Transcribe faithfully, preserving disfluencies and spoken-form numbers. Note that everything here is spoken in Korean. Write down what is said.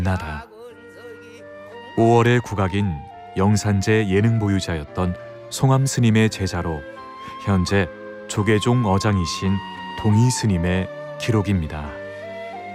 나다. 오월의 국악인 영산제 예능 보유자였던 송암 스님의 제자로 현재 조계종 어장이신 동희 스님의 기록입니다.